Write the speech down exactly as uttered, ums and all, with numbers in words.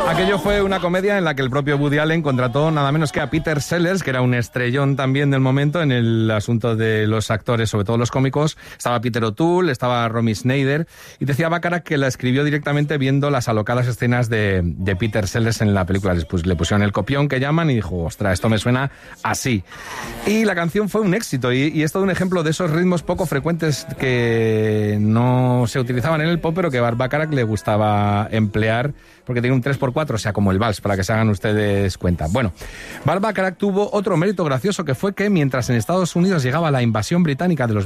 Aquello fue una comedia en la que el propio Woody Allen contrató nada menos que a Peter Sellers, que era un estrellón también del momento en el asunto de los actores, sobre todo los cómicos. Estaba Peter O'Toole, estaba Romy Schneider, y decía Bacharach que la escribió directamente viendo las alocadas escenas de, de Peter Sellers en la película. Después le pusieron el copión que llaman y dijo, ostras, esto me suena así. Y la canción fue un éxito, y, y es todo un ejemplo de esos ritmos poco frecuentes que no se utilizaban en el pop, pero que a Bacharach le gustaba emplear, porque tiene un tres por cuatro, o sea, como el vals, para que se hagan ustedes cuenta. Bueno, Barbara Bacharach tuvo otro mérito gracioso, que fue que mientras en Estados Unidos llegaba la invasión británica de los